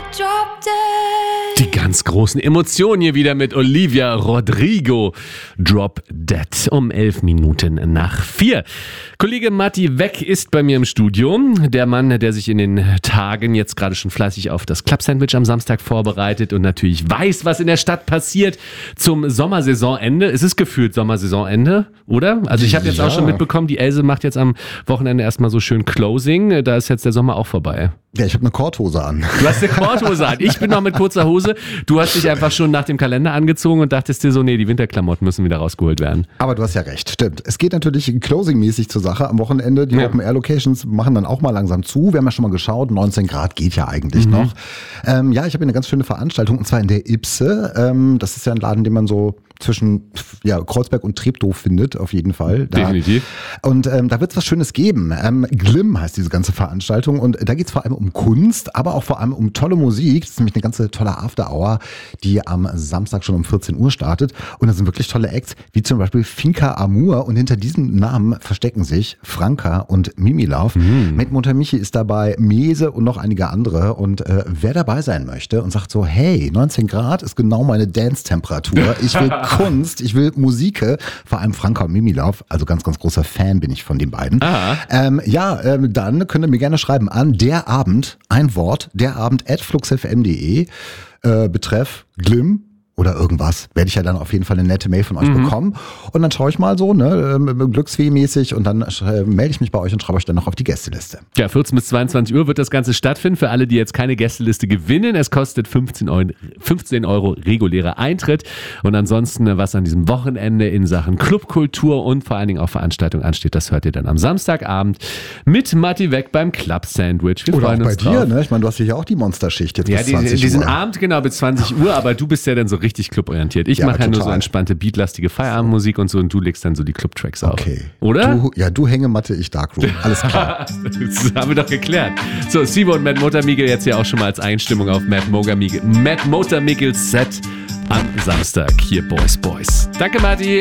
Drop Dead. Die ganz großen Emotionen hier wieder mit Olivia Rodrigo. Drop Dead um 11 Minuten nach 4. Kollege Matti Weck ist bei mir im Studio. Der Mann, der sich in den Tagen jetzt gerade schon fleißig auf das Club-Sandwich am Samstag vorbereitet und natürlich weiß, was in der Stadt passiert zum Sommersaisonende. Es ist gefühlt Sommersaisonende, oder? Also ich habe jetzt auch schon mitbekommen, die Else macht jetzt am Wochenende erstmal so schön Closing. Da ist jetzt der Sommer auch vorbei. Ja, ich habe eine Korthose an. Du hast eine Korthose an. Ich bin noch mit kurzer Hose. Du hast dich einfach schon nach dem Kalender angezogen und dachtest dir so, nee, die Winterklamotten müssen wieder rausgeholt werden. Aber du hast ja recht, stimmt. Es geht natürlich closing-mäßig zur Sache am Wochenende. Die Open-Air-Locations machen dann auch mal langsam zu. Wir haben ja schon mal geschaut, 19 Grad geht ja eigentlich noch. Ich habe hier eine ganz schöne Veranstaltung und zwar in der Ipse. Das ist ja ein Laden, den man so zwischen Kreuzberg und Treptow findet, auf jeden Fall. Definitiv. Und da wird es was Schönes geben. Glim heißt diese ganze Veranstaltung und da geht es vor allem um Kunst, aber auch vor allem um tolle Musik. Das ist nämlich eine ganze tolle After-Hour, die am Samstag schon um 14 Uhr startet. Und da sind wirklich tolle Acts, wie zum Beispiel Finca Amour. Und hinter diesem Namen verstecken sich Franka und Mimi Love. Matt Montermichi ist dabei, Mese und noch einige andere. Und wer dabei sein möchte und sagt so, hey, 19 Grad ist genau meine Dance-Temperatur. Ich will Kunst, ich will Musik, vor allem Franka und Mimi Love, also ganz, ganz großer Fan bin ich von den beiden. Dann könnt ihr mir gerne schreiben an der Abend, ein Wort, derabend@fluxfm.de, betreff Glim oder irgendwas, werde ich ja dann auf jeden Fall eine nette Mail von euch bekommen. Und dann schaue ich mal so, Glücksfee-mäßig und dann melde ich mich bei euch und schreibe euch dann noch auf die Gästeliste. Ja, 14 bis 22 Uhr wird das Ganze stattfinden. Für alle, die jetzt keine Gästeliste gewinnen, es kostet 15 Euro regulärer Eintritt. Und ansonsten, was an diesem Wochenende in Sachen Clubkultur und vor allen Dingen auch Veranstaltung ansteht, das hört ihr dann am Samstagabend mit Matti Weck beim Club Sandwich. Wir oder freuen auch bei uns dir, drauf. ne? Ich meine, du hast hier auch die Monsterschicht jetzt Ja, bis 20 Uhr. diesen Abend genau bis 20 Uhr, aber du bist ja dann so richtig cluborientiert. Ich mache ja nur so entspannte, beatlastige Feierabendmusik und so und du legst dann so die Clubtracks auf. Okay. Oder? Du Hängematte, ich Darkroom. Alles klar. Das haben wir doch geklärt. So, Sivo und Matt Motormigel jetzt ja auch schon mal als Einstimmung auf Matt Motormigels Set am Samstag. Hier Boys. Danke, Matti.